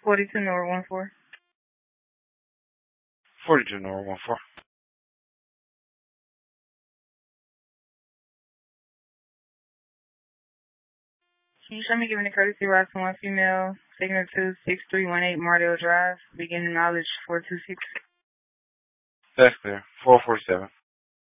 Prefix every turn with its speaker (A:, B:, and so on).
A: 42 North 14.
B: 42 North 14.
A: Can you show me giving a courtesy ride to one female, taking her to 6318 Mardale Drive, beginning knowledge 426?
B: That's clear. 447.